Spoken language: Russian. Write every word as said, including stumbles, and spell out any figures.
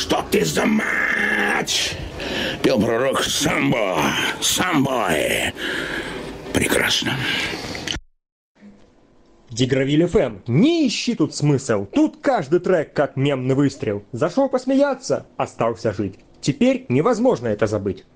Что ты за мать? Пел пророк Самбо, Самбой. Прекрасно. Дигравиль эф эм, не ищи тут смысл. Тут каждый трек как мемный выстрел. Зашел посмеяться, остался жить. Теперь невозможно это забыть.